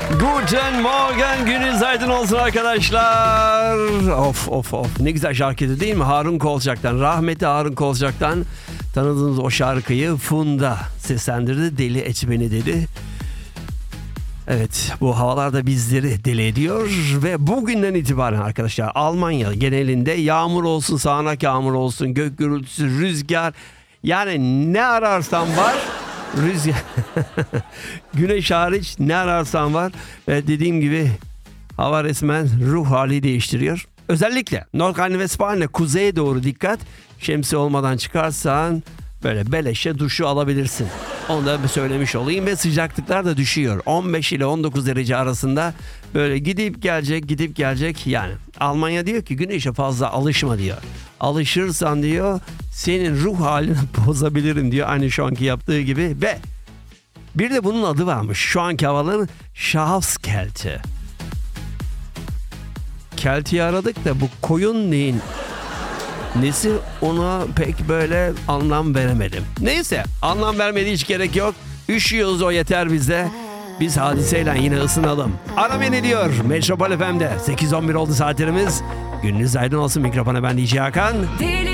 Guten Morgen, gününüz aydın olsun arkadaşlar. Of. Ne güzel şarkıydı değil mi? Harun Kolçak'tan, rahmetli Harun Kolçak'tan tanıdığınız o şarkıyı Funda seslendirdi. Deli et beni dedi. Evet, bu havalarda bizleri deli ediyor ve bugünden itibaren arkadaşlar Almanya genelinde yağmur olsun, sağanak yağmur olsun, gök gürültüsü, rüzgar, yani ne ararsan var. Rüzgar, güneş hariç ne ararsan var ve dediğim gibi hava resmen ruh hali değiştiriyor. Özellikle Nordrhein-Westfalen'e kuzeye doğru dikkat. Şemsiye olmadan çıkarsan böyle beleşe duşu alabilirsin. Onu da bir söylemiş olayım ve sıcaklıklar da düşüyor. 15 ile 19 derece arasında böyle gidip gelecek yani. Almanya diyor ki güneşe fazla alışma diyor. Alışırsan diyor senin ruh halini bozabilirim diyor. Aynı şu anki yaptığı gibi ve bir de bunun adı varmış. Şu anki havaların Schafskälte. Keltiyi aradık da bu koyun neyin nesi, ona pek böyle anlam veremedim. Neyse, anlam vermediği hiç gerek yok. Üşüyoruz, o yeter bize. Biz hadiseyle yine ısınalım. Ara beni diyor Metropol FM'de. 8:11 oldu saatlerimiz. Gününüz aydın olsun, mikrofona ben DJ Hakan.